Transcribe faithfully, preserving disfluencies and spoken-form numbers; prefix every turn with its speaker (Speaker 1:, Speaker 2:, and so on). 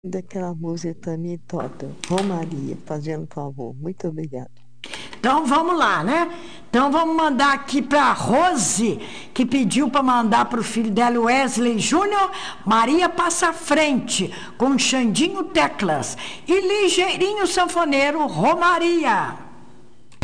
Speaker 1: Daquela música também toda. Romaria, fazendo favor. Muito obrigada.
Speaker 2: Então vamos lá, né? Então vamos mandar aqui para a Rose, que pediu para mandar para o filho dela, Wesley Júnior, Maria Passa à Frente, com Xandinho Teclas. E Ligeirinho Sanfoneiro, Romaria.